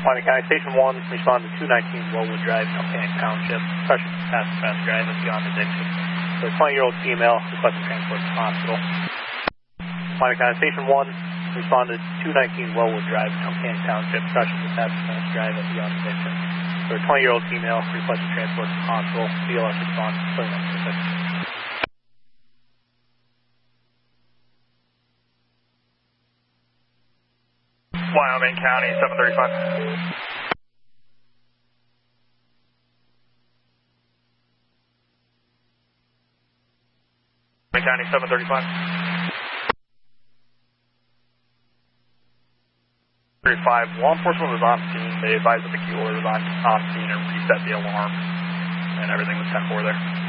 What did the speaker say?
Wyoming County Station 1, respond to 219 Wellwood Drive, Elkhorn Township. Pressure fast drive is beyond addiction. For a 20-year-old female requesting transport to the hospital. Wyoming County Station 1, respond to 219 Wellwood Drive, Elkhorn Township. Pressure fast drive is beyond addiction. For a 20-year-old female requesting transport to the hospital. BLS response 2926. Wyoming County 735. Wyoming County 735. 35. Law enforcement was on scene. They advised that the key holder was on scene and reset the alarm, and everything was 10-4 there.